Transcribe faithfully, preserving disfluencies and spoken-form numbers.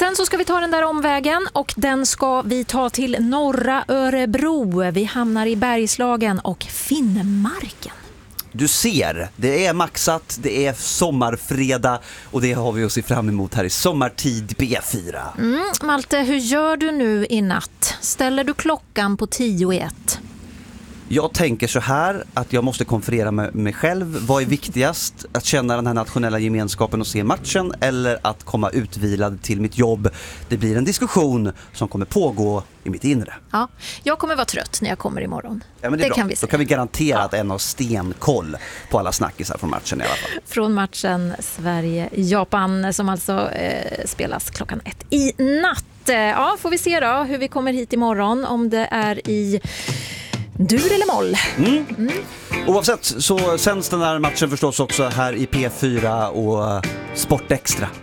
Sen så ska vi ta den där omvägen och den ska vi ta till norra Örebro. Vi hamnar i Bergslagen och Finnmarken. Du ser, det är maxat, det är sommarfredag och det har vi oss fram emot här i Sommartid B fyra. Mm, Malte, hur gör du nu i natt? Ställer du klockan på tio i ett? Jag tänker så här att jag måste konferera med mig själv. Vad är viktigast? Att känna den här nationella gemenskapen och se matchen eller att komma utvilad till mitt jobb? Det blir en diskussion som kommer pågå i mitt inre. Ja, jag kommer vara trött när jag kommer imorgon. Ja, men det är det bra. Kan vi säga. Då kan vi garantera ja. att en har stenkoll på alla snackisar från matchen i alla fall. Från matchen Sverige-Japan som alltså eh, spelas klockan ett i natt. Ja, får vi se då hur vi kommer hit imorgon. Om det är i dur eller moll. Mm. Mm. Oavsett så sänds den här matchen förstås också här i P fyra och Sport Extra.